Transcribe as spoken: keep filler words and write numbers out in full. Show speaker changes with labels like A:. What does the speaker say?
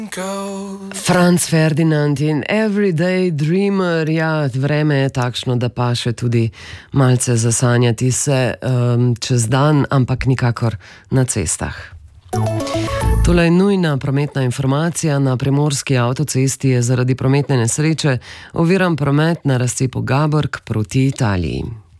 A: Franz Ferdinand in Everyday Dreamer, ja, vreme je takšno, da pa še tudi malce zasanjati se um, čez dan, ampak nikakor na cestah. Tole je nujna prometna informacija. Na primorski avtocesti je zaradi prometne nesreče oviran promet na razcepu Gabork proti Italiji.